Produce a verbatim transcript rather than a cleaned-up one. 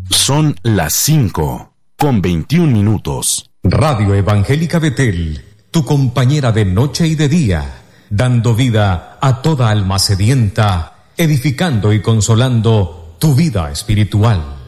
Son las cinco con veintiún minutos. Radio Evangélica Betel, tu compañera de noche y de día, dando vida a toda alma sedienta, edificando y consolando tu vida espiritual.